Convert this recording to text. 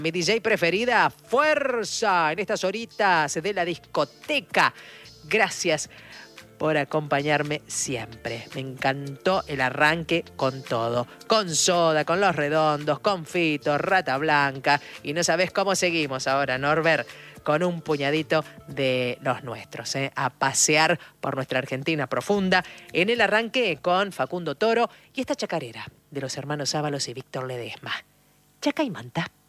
Mi DJ preferida, fuerza en estas horitas de la discoteca. Gracias por acompañarme siempre. Me encantó el arranque con todo. Con Soda, con Los Redondos, con Fito, Rata Blanca. Y no sabés cómo seguimos ahora, Norbert, con un puñadito de los nuestros, a pasear por nuestra Argentina profunda. En el arranque con Facundo Toro y esta chacarera de los hermanos Ábalos y Víctor Ledesma. Chaca y Manta.